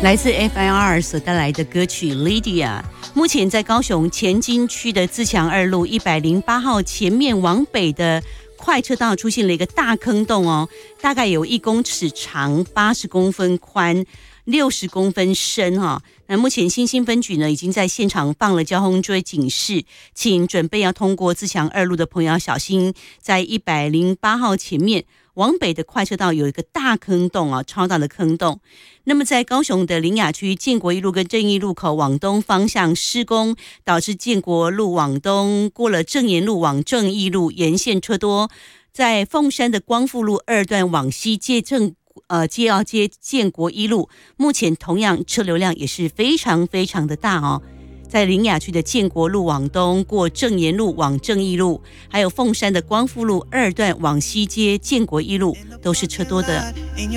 来自 FIR 所带来的歌曲 Lydia。 目前在高雄前金区的自强二路108号前面往北的快车道出现了一个大坑洞哦，大概有1公尺长，80公分宽，60公分深哈。那目前新兴分局呢已经在现场放了交通追警示，请准备要通过自强二路的朋友要小心，在108号前面往北的快车道有一个大坑洞啊，超大的坑洞。那么在高雄的苓雅区建国一路跟正义路口往东方向施工，导致建国路往东过了正言路往正义路沿线车多。在凤山的光复路2段往西接建国一路，目前同样车流量也是非常非常的大哦。在苓雅区的建国路往东过正言路往正义路，还有凤山的光复路2段往西接建国一路，都是车多的。